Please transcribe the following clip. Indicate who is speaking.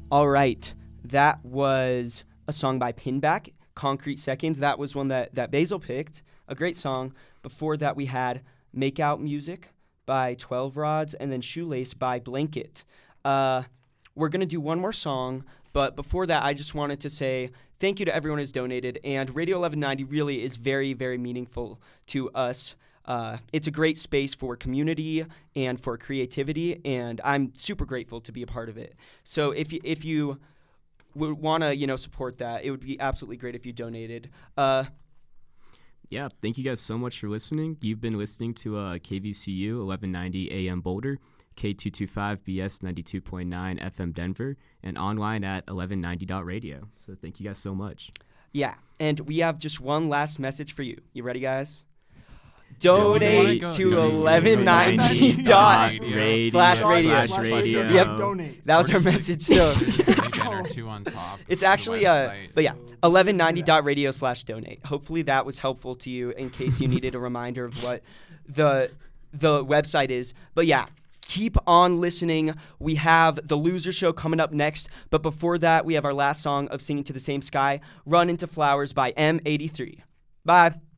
Speaker 1: All right. That was a song by Pinback, Concrete Seconds. That was one that Basil picked. A great song. Before that, we had Make Out Music by 12 Rods and then Shoelace by Blanket. We're going to do one more song, but before that, I just wanted to say thank you to everyone who's donated. And Radio 1190 really is very, very meaningful to us. It's a great space for community and for creativity, and I'm super grateful to be a part of it. So if you would want to, support that, it would be absolutely great if you donated.
Speaker 2: Yeah, thank you guys so much for listening. You've been listening to KVCU 1190 AM Boulder, K225BS 92.9 FM Denver, and online at 1190.radio. So thank you guys so much.
Speaker 1: Yeah, and we have just one last message for you. You ready, guys? Donate to 1190.radio/radio. Yep,
Speaker 3: donate.
Speaker 1: That was our message. So
Speaker 4: On top.
Speaker 1: it's actually, but yeah, 1190.radio/donate. Hopefully that was helpful to you in case you needed a reminder of what the website is. But yeah, keep on listening. We have the Loser Show coming up next. But before that, we have our last song of Singing to the Same Sky, Run Into Flowers by M83. Bye.